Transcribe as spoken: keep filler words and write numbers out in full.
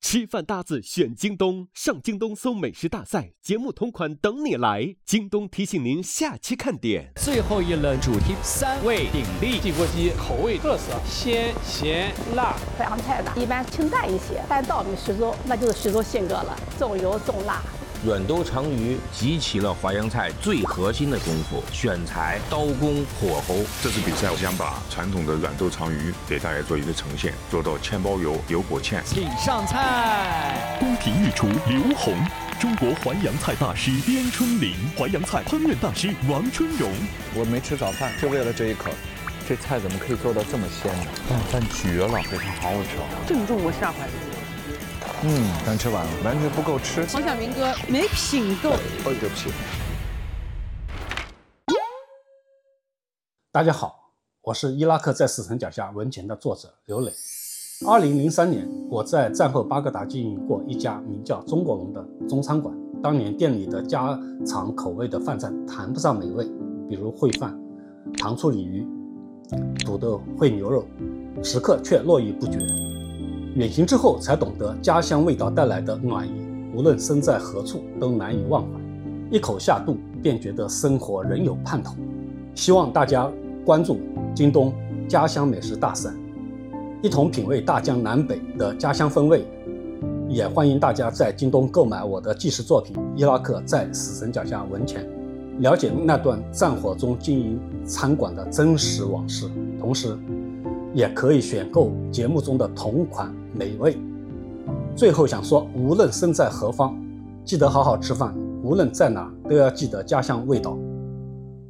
吃饭搭子选京东，上京东搜美食大赛，节目同款等你来。京东提醒您下期看点。 最后一轮主题三味鼎立， 地锅鸡口味特色鲜咸辣。 淮扬菜呢一般清淡一些，但稻米十足那就是十足性格了，重油重辣。 软豆长鱼集齐了淮扬菜最核心的功夫，选材、刀工、火候。 这次比赛，我想把传统的软豆长鱼给大家做一个呈现，做到炝包油、油裹芡。 请上菜。 宫廷御厨刘洪，中国淮扬菜大师边春林，淮扬菜烹饪大师王春荣。 我没吃早饭，就为了这一口。这菜怎么可以做到这么鲜呢？拌饭绝了，非常好好吃。 正中我下怀。 嗯，全吃完了，完全不够吃。 黄晓明哥没品够。 哦，对不起。 大家好，我是伊拉克在死神脚下文前的作者刘磊。二零零三年，我在战后巴格达经营过一家名叫中国龙的中餐馆。当年店里的家常口味的饭菜谈不上美味，比如烩饭、糖醋鲤鱼、土豆烩牛肉，食客却络绎不绝。远行之后才懂得家乡味道带来的暖意，无论身在何处都难以忘怀。一口下肚便觉得生活仍有盼头。希望大家关注京东家乡美食大赛，一同品味大江南北的家乡风味。也欢迎大家在京东购买我的纪实作品《伊拉克在死神脚下文前》，了解那段战火中经营餐馆的真实往事，同时也可以选购节目中的同款美味。最后想说，无论身在何方，记得好好吃饭，无论在哪都要记得家乡味道。